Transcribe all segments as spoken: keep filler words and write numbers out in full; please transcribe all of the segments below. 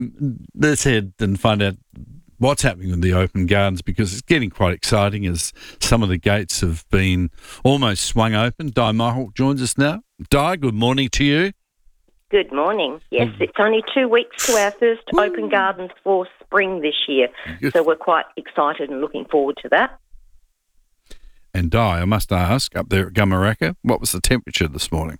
let's head and find out what's happening with the open gardens, because it's getting quite exciting as some of the gates have been almost swung open. Di Michael joins us now. Di, good morning to you. Good morning. Yes, it's only two weeks to our first Woo. open gardens for spring this year, Good. so we're quite excited and looking forward to that. And Di, I must ask, up there at Gumaraka, what was the temperature this morning?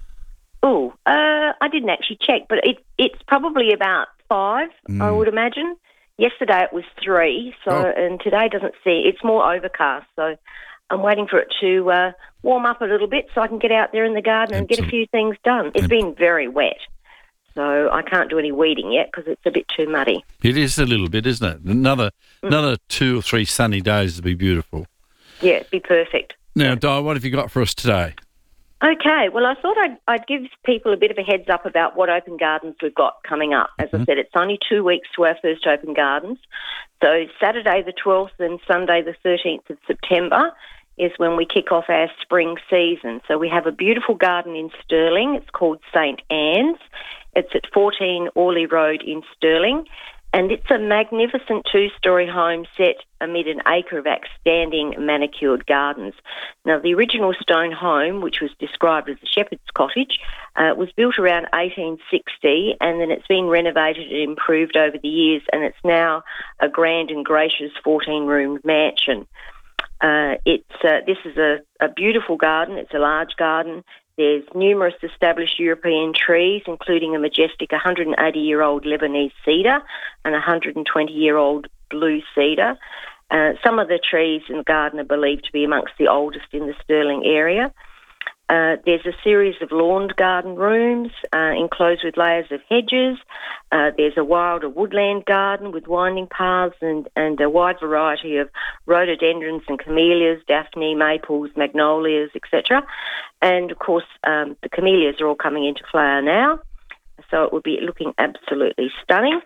Oh, uh, I didn't actually check, but it, it's probably about five, Mm. I would imagine. Yesterday it was three, so Oh. and today doesn't see. It's more overcast, so I'm waiting for it to uh, warm up a little bit so I can get out there in the garden and get a few things done. It's Ab- been very wet, so I can't do any weeding yet because it's a bit too muddy. It is a little bit, isn't it? Another Mm. another two or three sunny days to be beautiful. Yeah, it'd be perfect. Now, Di, what have you got for us today? Okay, well, I thought I'd, I'd give people a bit of a heads up about what open gardens we've got coming up. As Mm-hmm. I said, it's only two weeks to our first open gardens. So Saturday the twelfth and Sunday the thirteenth of September is when we kick off our spring season. So we have a beautiful garden in Stirling. It's called Saint Anne's. It's at fourteen Orley Road in Stirling. And it's a magnificent two-storey home set amid an acre of outstanding manicured gardens. Now, the original stone home, which was described as a shepherd's cottage, uh, was built around eighteen sixty, and then it's been renovated and improved over the years, and it's now a grand and gracious fourteen-room mansion. Uh, it's uh, this is a, a beautiful garden. It's a large garden. There's numerous established European trees, including a majestic one hundred eighty-year-old Lebanese cedar and a one hundred twenty-year-old blue cedar. Uh, some of the trees in the garden are believed to be amongst the oldest in the Stirling area. Uh, there's a series of lawned garden rooms uh, enclosed with layers of hedges. Uh, there's a wild or woodland garden with winding paths and, and a wide variety of rhododendrons and camellias, daphne, maples, magnolias, et cetera. And, of course, um, the camellias are all coming into flower now, so it will be looking absolutely stunning.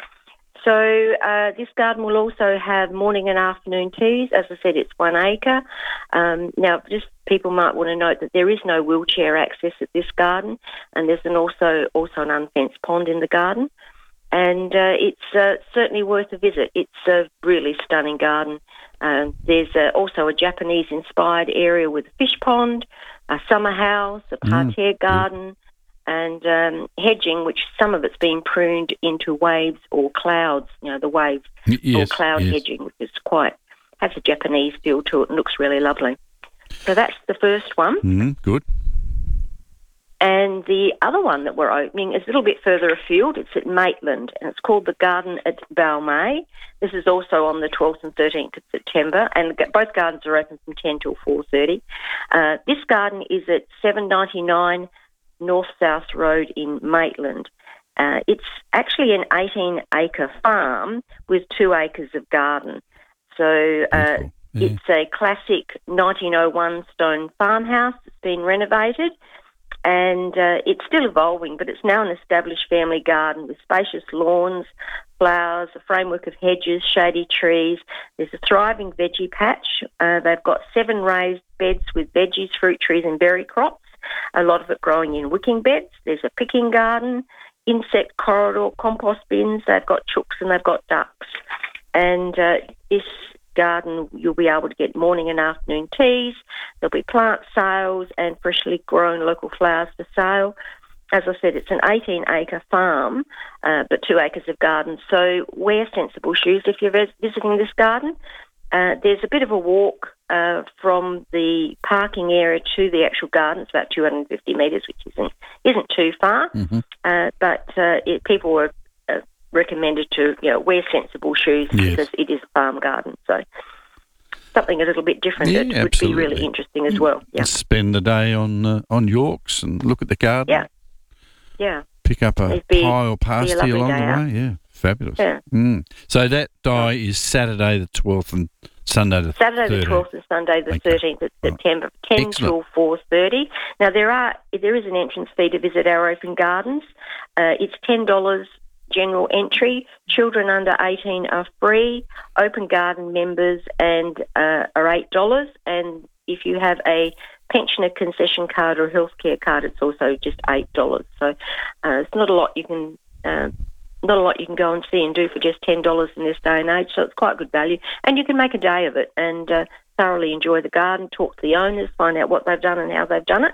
So uh, this garden will also have morning and afternoon teas. As I said, it's one acre. Um, now, just people might want to note that there is no wheelchair access at this garden, and there's an also also an unfenced pond in the garden. And uh, it's uh, certainly worth a visit. It's a really stunning garden. Um, there's uh, also a Japanese-inspired area with a fish pond, a summer house, a parterre mm. garden, and um, hedging, which some of it's been pruned into waves or clouds, you know, the wave yes, or cloud yes. hedging, which is quite, has a Japanese feel to it and looks really lovely. So that's the first one. Mm, good. And the other one that we're opening is a little bit further afield. It's at Maitland, and it's called the Garden at Balmain. This is also on the twelfth and thirteenth of September, and both gardens are open from ten till four thirty. Uh, this garden is at seven ninety-nine North-South Road in Maitland. Uh, it's actually an eighteen-acre farm with two acres of garden. So uh, yeah. it's a classic nineteen oh one stone farmhouse that's been renovated, and uh, it's still evolving, but it's now an established family garden with spacious lawns, flowers, a framework of hedges, shady trees. There's a thriving veggie patch. Uh, they've got seven raised beds with veggies, fruit trees and berry crops, a lot of it growing in wicking beds. There's a picking garden, insect corridor, compost bins. They've got chooks and they've got ducks. And uh, this garden, you'll be able to get morning and afternoon teas. There'll be plant sales and freshly grown local flowers for sale. As I said, it's an eighteen-acre farm, uh, but two acres of garden. So wear sensible shoes if you're vis- visiting this garden. Uh, there's a bit of a walk uh, from the parking area to the actual garden. It's about two hundred fifty metres, which isn't isn't too far. Mm-hmm. Uh, but uh, it, people were uh, recommended to you know wear sensible shoes yes. because it is a farm garden. So something a little bit different yeah, that would be really interesting as well. Yeah. Spend the day on uh, on Yorks and look at the garden. Yeah. Yeah. Pick up a be, pie or pasty along the way. Out. Yeah, fabulous. Yeah. Mm. So that die is Saturday the twelfth and Sunday the Saturday thirteenth. the twelfth and Sunday the okay. thirteenth of September, ten Excellent. till four thirty. Now there are there is an entrance fee to visit our open gardens. Uh, it's ten dollars general entry. Children under eighteen are free. Open garden members and uh, are eight dollars. And if you have a pensioner concession card or healthcare card, it's also just eight dollars. So uh, it's not a lot you can uh, not a lot you can go and see and do for just ten dollars in this day and age, so it's quite good value. And you can make a day of it and uh, thoroughly enjoy the garden, talk to the owners, find out what they've done and how they've done it.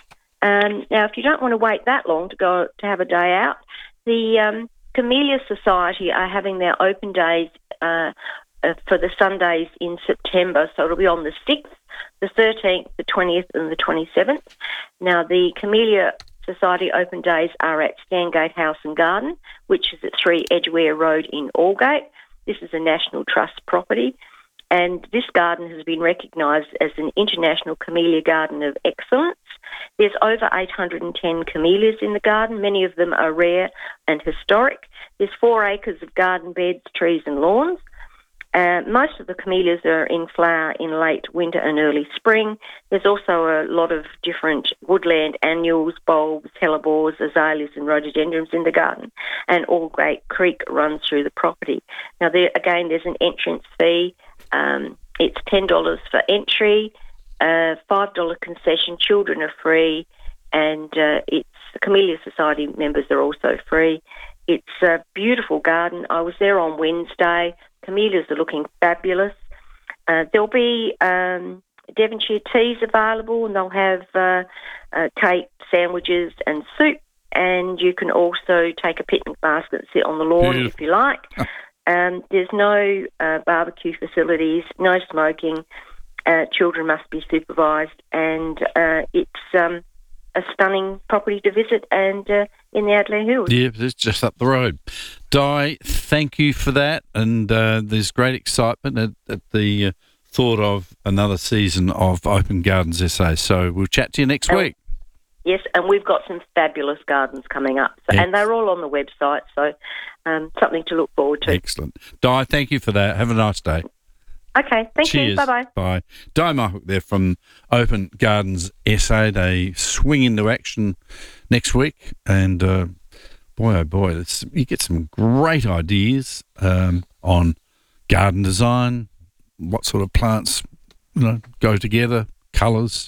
Um, now, if you don't want to wait that long to go to have a day out, the um, Camellia Society are having their open days uh, uh, for the Sundays in September, so it'll be on the sixth, the thirteenth, the twentieth and the twenty-seventh. Now, the Camellia Society open days are at Stangate House and Garden, which is at three Edgware Road in Aldgate. This is a National Trust property, and this garden has been recognised as an International Camellia Garden of Excellence. There's over eight hundred ten camellias in the garden. Many of them are rare and historic. There's four acres of garden beds, trees and lawns. Uh, most of the camellias are in flower in late winter and early spring. There's also a lot of different woodland annuals, bulbs, hellebores, azaleas and rhododendrons in the garden, and Aldgate Creek runs through the property. Now, there again, there's an entrance fee. Um, it's ten dollars for entry, uh, five dollars concession. Children are free, and uh, it's the Camellia Society members are also free. It's a beautiful garden. I was there on Wednesday. Camellias are looking fabulous. Uh, there'll be um, Devonshire teas available, and they'll have uh, uh, cake, sandwiches and soup, and you can also take a picnic basket and sit on the lawn Beautiful. If you like. Um, there's no uh, barbecue facilities, no smoking. Uh, children must be supervised, and uh, it's um, a stunning property to visit and uh, in the Adelaide Hills. Yeah, it's just up the road. Di, thank you for that, and uh, there's great excitement at, at the uh, thought of another season of Open Gardens S A, so we'll chat to you next and, week. Yes, and we've got some fabulous gardens coming up, so, and they're all on the website, so um, something to look forward to. Excellent. Di, thank you for that. Have a nice day. Okay, thank Cheers. you. Bye-bye. Bye. Di Myhook there from Open Gardens S A. They swing into action next week, and uh, boy, oh boy, it's, you get some great ideas um, on garden design, what sort of plants you know go together, colours,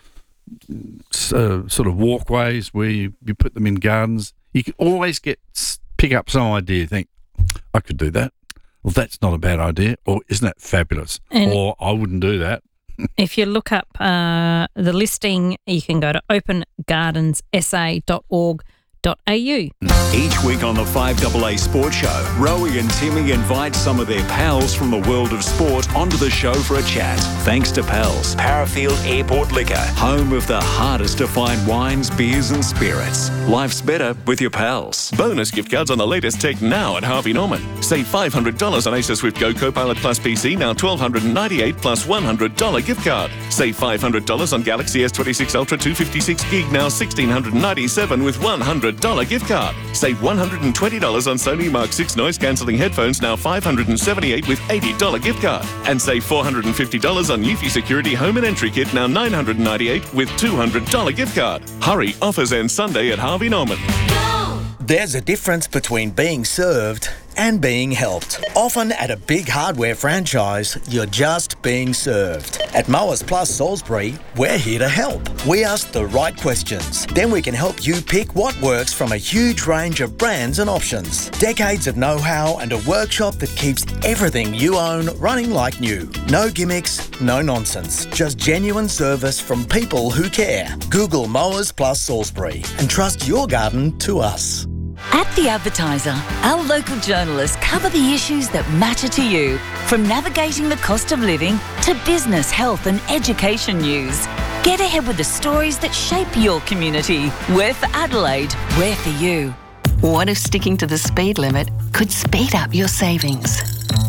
uh, sort of walkways where you, you put them in gardens. You can always get pick up some idea, think, I could do that. Well, that's not a bad idea, or isn't that fabulous? And or I wouldn't do that. If you look up uh, the listing, you can go to open gardens s a dot org dot a u. Each week on the five A A Sports Show, Rowie and Timmy invite some of their pals from the world of sport onto the show for a chat. Thanks to Pals, Parafield Airport Liquor, home of the hardest to find wines, beers and spirits. Life's better with your pals. Bonus gift cards on the latest tech now at Harvey Norman. Save five hundred dollars on Acer Swift Go Copilot Plus P C, now one thousand two hundred ninety-eight dollars plus one hundred dollars gift card. Save five hundred dollars on Galaxy S twenty-six Ultra two fifty-six gig, now one thousand six hundred ninety-seven dollars with one hundred dollars gift card. Save one hundred twenty dollars on Sony Mark six noise-cancelling headphones, now five hundred seventy-eight dollars with eighty dollars gift card. And save four hundred fifty dollars on Eufy Security Home and Entry Kit, now nine hundred ninety-eight dollars with two hundred dollars gift card. Hurry, offers end Sunday at Harvey Norman. There's a difference between being served and being helped. Often at a big hardware franchise, you're just being served. At Mowers Plus Salisbury, we're here to help. We ask the right questions. Then we can help you pick what works from a huge range of brands and options. Decades of know-how and a workshop that keeps everything you own running like new. No gimmicks, no nonsense. Just genuine service from people who care. Google Mowers Plus Salisbury and trust your garden to us. At The Advertiser, our local journalists cover the issues that matter to you, from navigating the cost of living to business, health and education news. Get ahead with the stories that shape your community. We're for Adelaide, we're for you. What if sticking to the speed limit could speed up your savings?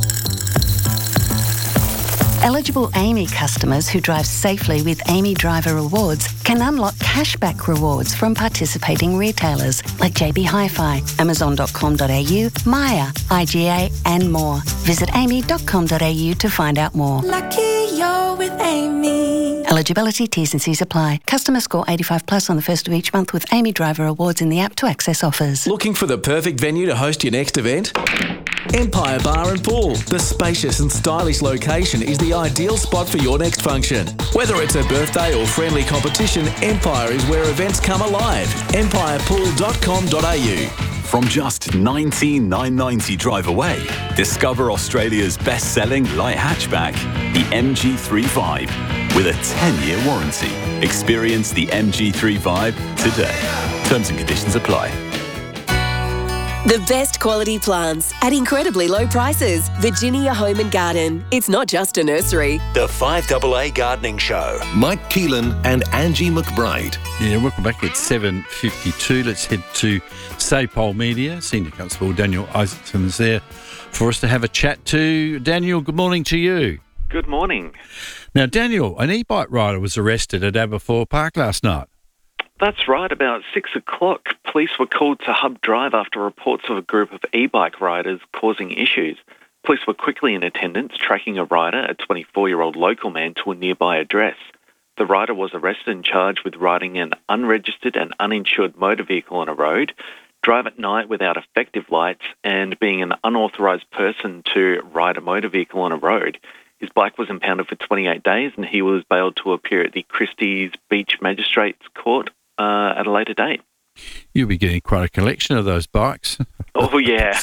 Eligible AAMI customers who drive safely with AAMI Driver Rewards can unlock cashback rewards from participating retailers like J B Hi-Fi, amazon dot com dot a u, Maya, I G A and more. Visit a m i dot com dot a u to find out more. Lucky you're with AAMI. Eligibility, T's and C's apply. Customer score eighty-five plus on the first of each month with AAMI Driver Rewards in the app to access offers. Looking for the perfect venue to host your next event? Empire Bar and Pool. The spacious and stylish location is the ideal spot for your next function. Whether it's a birthday or friendly competition, Empire is where events come alive. empire pool dot com dot a u. From just nineteen thousand nine hundred ninety drive away, discover Australia's best-selling light hatchback, the M G three Vibe, with a ten-year warranty. Experience the M G three Vibe today. Terms and conditions apply. The best quality plants at incredibly low prices. Virginia Home and Garden. It's not just a nursery. The five A A Gardening Show. Mike Keelan and Angie McBride. Yeah, welcome back at seven fifty-two. Let's head to Sapol Media. Senior Constable Daniel Isaacson is there for us to have a chat to. Daniel, good morning to you. Good morning. Now, Daniel, an e-bike rider was arrested at Aberfoyle Park last night. That's right. About six o'clock, police were called to Hub Drive after reports of a group of e-bike riders causing issues. Police were quickly in attendance, tracking a rider, a twenty-four-year-old local man, to a nearby address. The rider was arrested and charged with riding an unregistered and uninsured motor vehicle on a road, drive at night without effective lights, and being an unauthorised person to ride a motor vehicle on a road. His bike was impounded for twenty-eight days and he was bailed to appear at the Christie's Beach Magistrates Court Uh, at a later date. You'll be getting quite a collection of those bikes. Oh, yeah.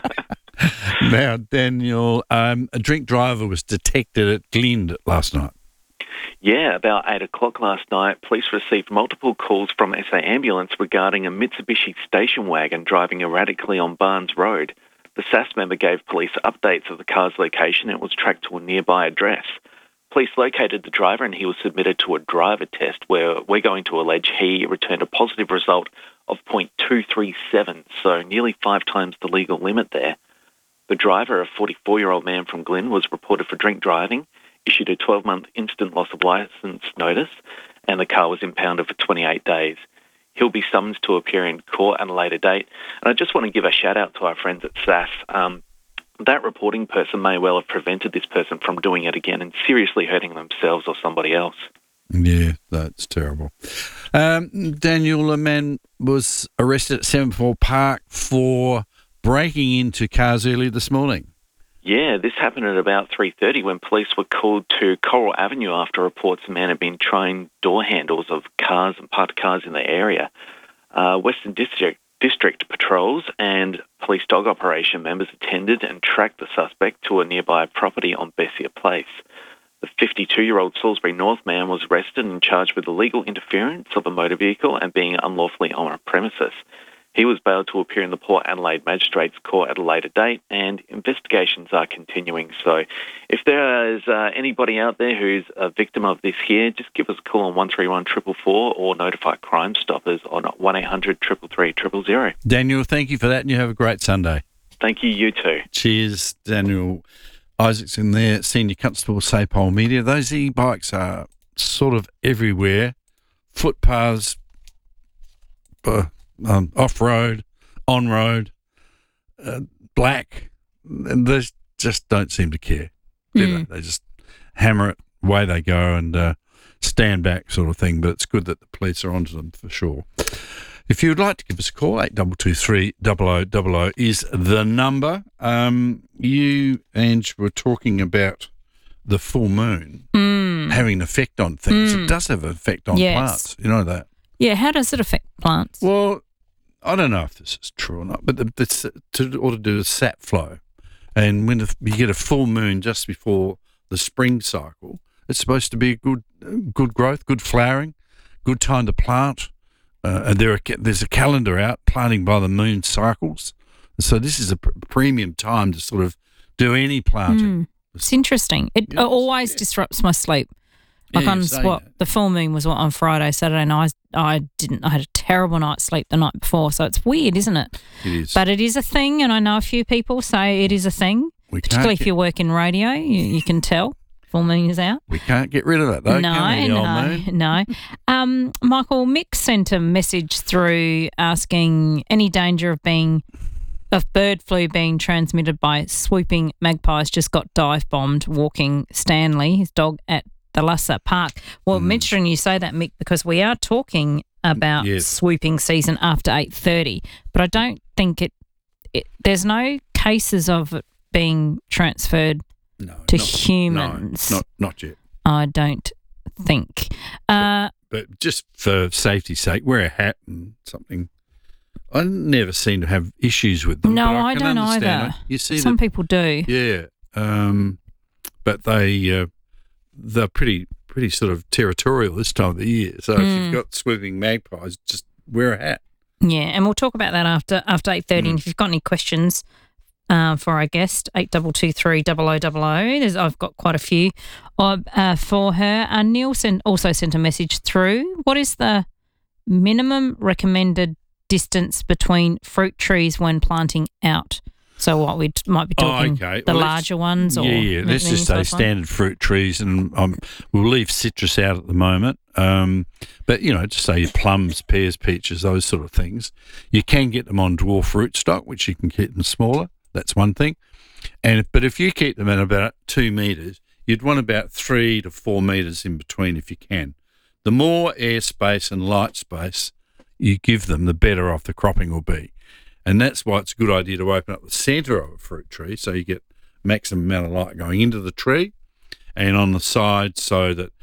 Now, Daniel, um, a drink driver was detected at Glynde last night. Yeah, about eight o'clock last night, police received multiple calls from S A Ambulance regarding a Mitsubishi station wagon driving erratically on Barnes Road. The S A S member gave police updates of the car's location and it was tracked to a nearby address. Police located the driver and he was submitted to a driver test where we're going to allege he returned a positive result of point two three seven, so nearly five times the legal limit there. The driver, a forty-four-year-old man from Glynde, was reported for drink driving, issued a twelve-month instant loss of licence notice, and the car was impounded for twenty-eight days. He'll be summoned to appear in court at a later date. And I just want to give a shout-out to our friends at S A S. Um, that reporting person may well have prevented this person from doing it again and seriously hurting themselves or somebody else. Yeah, that's terrible. Um, Daniel, a man was arrested at Aberfoyle Park for breaking into cars early this morning. Yeah, this happened at about three thirty when police were called to Coral Avenue after reports a man had been trying door handles of cars and parked cars in the area. Uh, Western District District patrols and police dog operation members attended and tracked the suspect to a nearby property on Bessia Place. The fifty-two-year-old Salisbury North man was arrested and charged with illegal interference of a motor vehicle and being unlawfully on a premises. He was bailed to appear in the Port Adelaide Magistrates Court at a later date, and investigations are continuing. So if there is uh, anybody out there who's a victim of this here, just give us a call on one three one four four four or notify Crime Stoppers on one eight hundred three three three zero zero. Daniel, thank you for that, and you have a great Sunday. Thank you, you too. Cheers, Daniel Isaacson there, Senior Constable, Sapol Media. Those e-bikes are sort of everywhere. Footpaths, uh, Um, off-road, on-road, uh, black, and they just don't seem to care, do Mm. they? They just hammer it, away they go, and uh, stand back sort of thing, but it's good that the police are onto them for sure. If you would like to give us a call, eight two two three, zero zero zero zero is the number. Um, you, Ange, were talking about the full moon Mm. having an effect on things. Mm. It does have an effect on Yes. plants, you know that? Yeah, how does it affect plants? Well, I don't know if this is true or not, but the, it's to, all to do with sap flow. And when the, you get a full moon just before the spring cycle, it's supposed to be good good growth, good flowering, good time to plant. Uh, and there are, there's a calendar out, planting by the moon cycles. So this is a pr- premium time to sort of do any planting. Mm. It's interesting. It Yes, always yeah. disrupts my sleep. Like Yeah, on you're saying what that. the full moon was what on Friday, Saturday night. I, I didn't. I had a terrible night's sleep the night before. So it's weird, isn't it? It is. But it is a thing, and I know a few people say it is a thing. We can't Particularly if get- you work in radio, you, you can tell full moon is out. We can't get rid of that, though, no, can we, the old no, moon? no. Um, Michael, Mick sent a message through asking any danger of being of bird flu being transmitted by swooping magpies. Just got dive bombed walking Stanley, his dog, at the Lassa Park. Well, Mm. mentioning you say that, Mick, because we are talking about Yes. swooping season after eight thirty, but I don't think it, it there's no cases of it being transferred No, to not, humans. No, not, not yet. I don't think. Uh, But just for safety's sake, wear a hat and something I never seem to have issues with them. No, but I, I can don't understand either. it. You see Some that, people do. Yeah, um, but they uh, they're pretty pretty sort of territorial this time of the year. So Mm. if you've got swooping magpies, just wear a hat. Yeah, and we'll talk about that after after eight thirty. Mm. And if you've got any questions uh, for our guest, eight double two three double o double o. There's I've got quite a few uh, uh, for her. Uh, Neil sent, also sent a message through. What is the minimum recommended distance between fruit trees when planting out? So what we might be talking Oh, okay. the Well, larger ones, or yeah, yeah. Let's any just say size one? standard fruit trees, and um, we'll leave citrus out at the moment. Um, but you know, just say your plums, pears, peaches, those sort of things. You can get them on dwarf rootstock, which you can keep them smaller. That's one thing. And but if you keep them at about two metres, you'd want about three to four metres in between if you can. The more air space and light space you give them, the better off the cropping will be. And that's why it's a good idea to open up the centre of a fruit tree so you get maximum amount of light going into the tree, and on the side so that,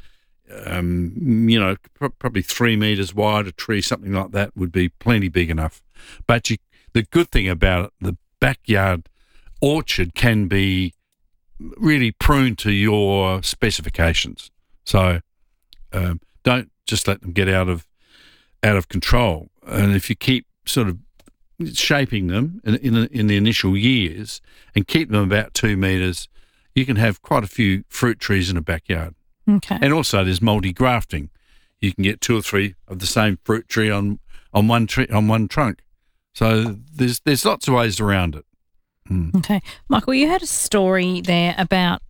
um, you know, pr- probably three metres wide a tree, something like that would be plenty big enough. But you, the good thing about it, the backyard orchard can be really pruned to your specifications. So um, don't just let them get out of out of control. And if you keep sort of shaping them in, in, in the initial years and keep them about two metres, you can have quite a few fruit trees in a backyard. Okay. And also there's multi-grafting. You can get two or three of the same fruit tree on, on one tree on one trunk. So there's there's lots of ways around it. Mm. Okay. Michael, you had a story there about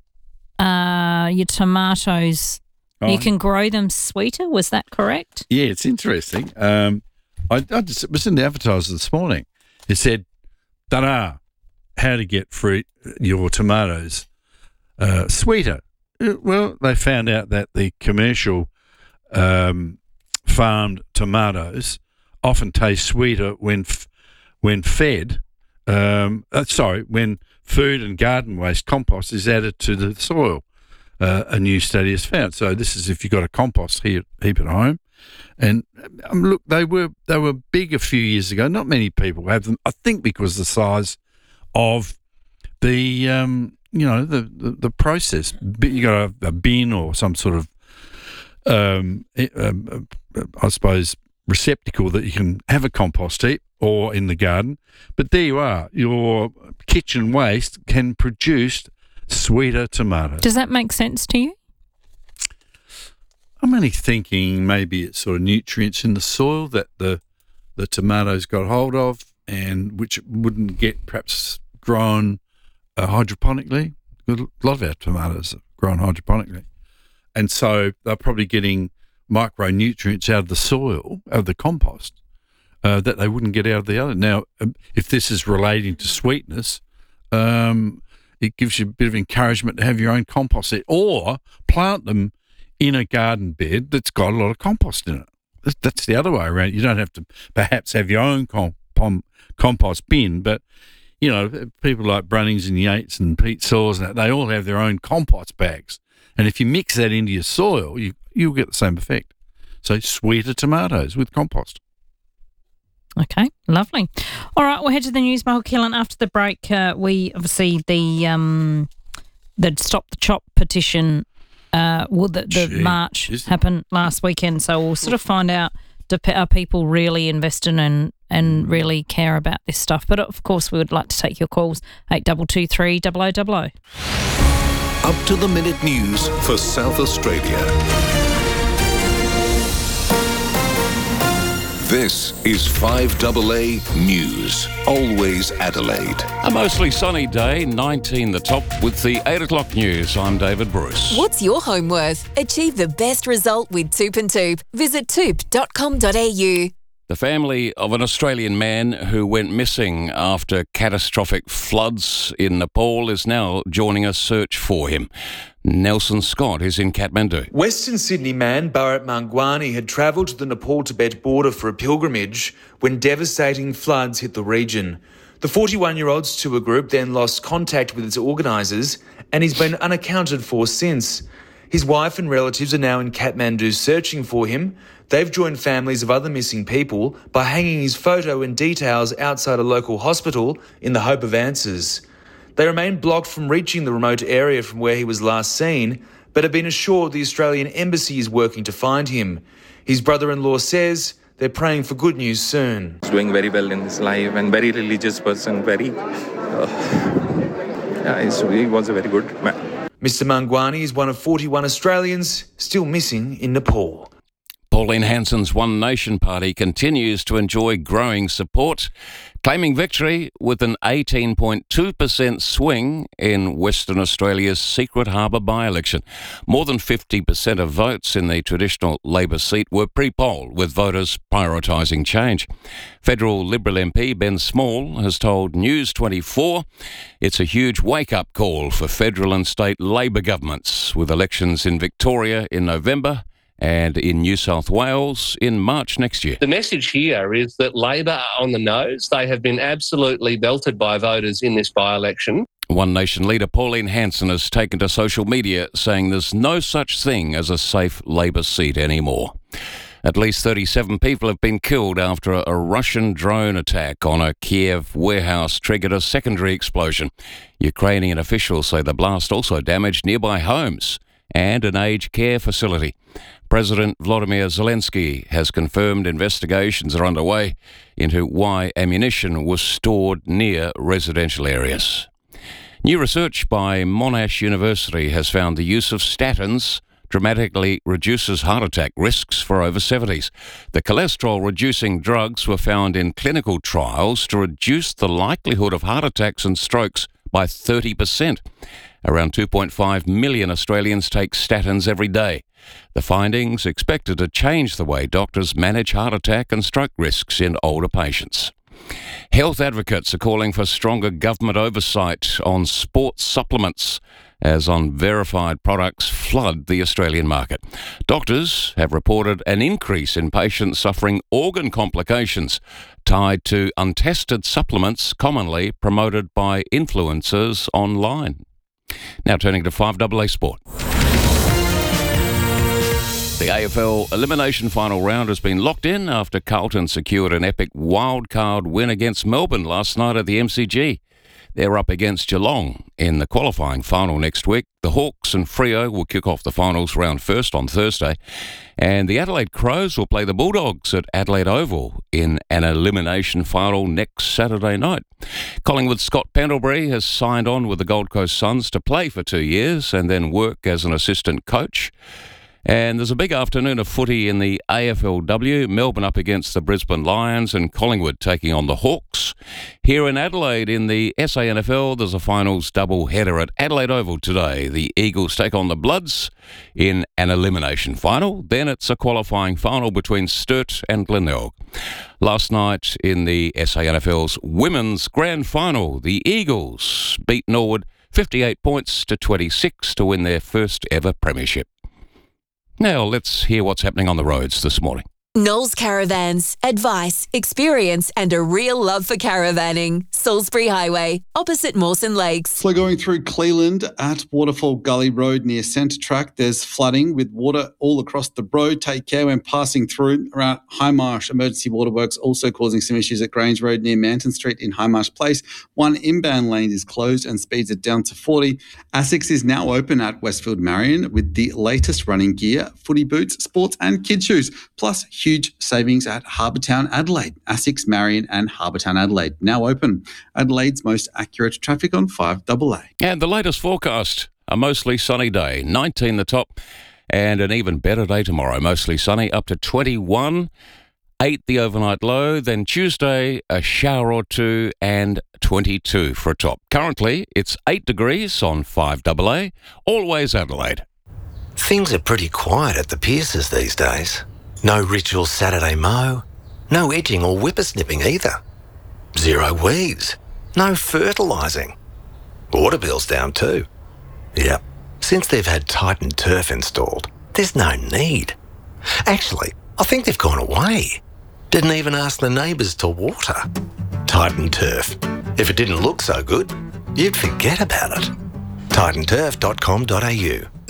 uh, your tomatoes. Oh, You can grow them sweeter. Was that correct? Yeah, it's interesting. Um, I, I just, it was in the advertiser this morning. It said, "Ta-da! How to get fruit your tomatoes uh, sweeter." Uh, Well, they found out that the commercial um, farmed tomatoes often taste sweeter when f- when fed. Um, uh, sorry, when food and garden waste compost is added to the soil. Uh, a new study has found. So this is if you've got a compost heap, heap at home. And um, look, they were they were big a few years ago. Not many people have them. I think because the size of the um, you know the, the, the process. But you got a, a bin or some sort of um, um, I suppose receptacle that you can have a compost heap or in the garden. But there you are. Your kitchen waste can produce sweeter tomatoes. Does that make sense to you? I'm only thinking maybe it's sort of nutrients in the soil that the the tomatoes got hold of, and which wouldn't get perhaps grown uh, hydroponically. A lot of our tomatoes are grown hydroponically, and so they're probably getting micronutrients out of the soil, out of the compost, uh, that they wouldn't get out of the other. Now, um, if this is relating to sweetness, um, it gives you a bit of encouragement to have your own compost there, or plant them in a garden bed that's got a lot of compost in it. That's the other way around. You don't have to perhaps have your own com- pom- compost bin, but, you know, people like Brunnings and Yates and Pete Saws, and that, they all have their own compost bags. And if you mix that into your soil, you, you'll get the same effect. So sweeter tomatoes with compost. Okay, lovely. All right, we'll head to the news, Michael Keelan. After the break, uh, we obviously the um, the Stop the Chop petition. Uh, well, the, the Gee, march isn't- happened last weekend, so we'll sort of find out do, pe- are people really invested and and really care about this stuff. But of course, we would like to take your calls eight double two three double o double o. Up to the minute news for South Australia. This is five A A News. Always Adelaide. A mostly sunny day, nineteen the top, with the eight o'clock news. I'm David Bruce. What's your home worth? Achieve the best result with Toop and Toop. Visit toop dot com dot a u. The family of an Australian man who went missing after catastrophic floods in Nepal is now joining a search for him. Nelson Scott is in Kathmandu. Western Sydney man Bharat Mangwani had travelled to the Nepal-Tibet border for a pilgrimage when devastating floods hit the region. The forty-one-year-old's tour group then lost contact with its organisers, and he's been unaccounted for since. His wife and relatives are now in Kathmandu searching for him. They've joined families of other missing people by hanging his photo and details outside a local hospital in the hope of answers. They remain blocked from reaching the remote area from where he was last seen, but have been assured the Australian Embassy is working to find him. His brother-in-law says they're praying for good news soon. He's doing very well in his life and very religious person, very... Uh, yeah, he was a very good man. Mister Mangwani is one of forty-one Australians still missing in Nepal. Pauline Hanson's One Nation Party continues to enjoy growing support, claiming victory with an eighteen point two percent swing in Western Australia's Secret Harbour by-election. More than fifty percent of votes in the traditional Labor seat were pre-polled, with voters prioritising change. Federal Liberal M P Ben Small has told News twenty-four it's a huge wake-up call for federal and state Labor governments, with elections in Victoria in November and in New South Wales in March next year. The message here is that Labor are on the nose. They have been absolutely belted by voters in this by-election. One Nation leader Pauline Hanson has taken to social media saying there's no such thing as a safe Labor seat anymore. At least thirty-seven people have been killed after a Russian drone attack on a Kiev warehouse triggered a secondary explosion. Ukrainian officials say the blast also damaged nearby homes and an aged care facility. President Volodymyr Zelensky has confirmed investigations are underway into why ammunition was stored near residential areas. New research by Monash University has found the use of statins dramatically reduces heart attack risks for over seventies. The cholesterol-reducing drugs were found in clinical trials to reduce the likelihood of heart attacks and strokes by thirty percent. Around two point five million Australians take statins every day. The findings expected to change the way doctors manage heart attack and stroke risks in older patients. Health advocates are calling for stronger government oversight on sports supplements as unverified products flood the Australian market. Doctors have reported an increase in patients suffering organ complications tied to untested supplements commonly promoted by influencers online. Now turning to five double A Sport. The A F L elimination final round has been locked in after Carlton secured an epic wildcard win against Melbourne last night at the M C G. They're up against Geelong in the qualifying final next week. The Hawks and Freo will kick off the finals round first on Thursday. And the Adelaide Crows will play the Bulldogs at Adelaide Oval in an elimination final next Saturday night. Collingwood's Scott Pendlebury has signed on with the Gold Coast Suns to play for two years and then work as an assistant coach. And there's a big afternoon of footy in the A F L W. Melbourne up against the Brisbane Lions and Collingwood taking on the Hawks. Here in Adelaide in the S A N F L, there's a finals double header at Adelaide Oval today. The Eagles take on the Bloods in an elimination final. Then it's a qualifying final between Sturt and Glenelg. Last night in the S A N F L's Women's Grand Final, the Eagles beat Norwood fifty-eight points to twenty-six to win their first ever premiership. Now, let's hear what's happening on the roads this morning. Knowles Caravans. Advice, experience and a real love for caravanning. Salisbury Highway, opposite Mawson Lakes. So going through Cleland at Waterfall Gully Road near Centre Track, there's flooding with water all across the road. Take care when passing through. Around High Marsh, emergency waterworks also causing some issues at Grange Road near Manton Street in High Marsh Place. One inbound lane is closed and speeds it down to forty. ASICS is now open at Westfield Marion with the latest running gear, footy boots, sports and kid shoes, plus huge savings at Harbour Town Adelaide. ASICS Marion and Harbour Town Adelaide now open. Adelaide's most accurate traffic on five double A. And the latest forecast, a mostly sunny day, nineteen the top, and an even better day tomorrow. Mostly sunny, up to twenty-one, eight the overnight low, then Tuesday a shower or two and twenty-two for a top. Currently it's eight degrees on five double A, always Adelaide. Things are pretty quiet at the Pierces these days. No ritual Saturday mow, no edging or whippersnipping either. Zero weeds, no fertilising. Water bill's down too. Yep, since they've had Titan Turf installed, there's no need. Actually, I think they've gone away. Didn't even ask the neighbours to water. Titan Turf. If it didn't look so good, you'd forget about it. titan turf dot com dot a u. Meet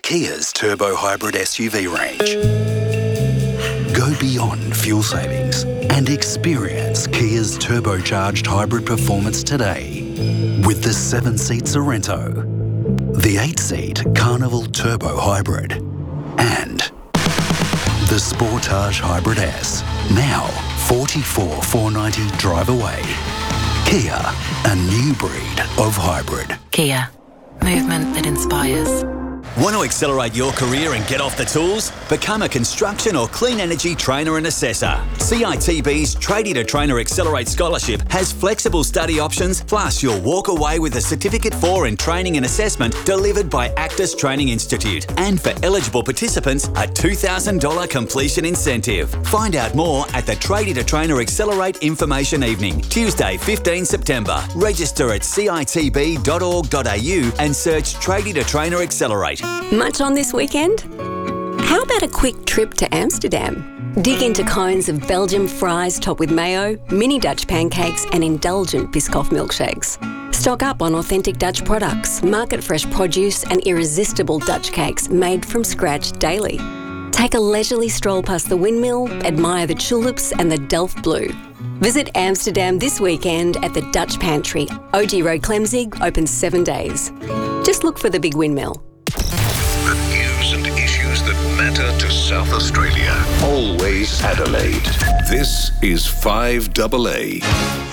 Kia's turbo hybrid S U V range. Go beyond fuel savings and experience Kia's turbocharged hybrid performance today with the seven-seat Sorrento, the eight-seat Carnival Turbo Hybrid, and the Sportage Hybrid S. Now forty-four thousand four hundred ninety drive away. Kia, a new breed of hybrid. Kia, movement that inspires. Want to accelerate your career and get off the tools? Become a construction or clean energy trainer and assessor. C I T B's Tradie to Trainer Accelerate Scholarship has flexible study options, plus you'll walk away with a Certificate four in Training and Assessment delivered by Actus Training Institute. And for eligible participants, a two thousand dollars completion incentive. Find out more at the Tradie to Trainer Accelerate Information Evening, Tuesday, fifteenth September. Register at c i t b dot org dot a u and search Tradie to Trainer Accelerate. Much on this weekend? How about a quick trip to Amsterdam? Dig into cones of Belgian fries topped with mayo, mini Dutch pancakes and indulgent Biscoff milkshakes. Stock up on authentic Dutch products, market fresh produce and irresistible Dutch cakes made from scratch daily. Take a leisurely stroll past the windmill, admire the tulips and the Delft Blue. Visit Amsterdam this weekend at the Dutch Pantry. O G Road Clemzig, open seven days. Just look for the big windmill. The news and issues that matter to South Australia. Always Adelaide. This is five double A.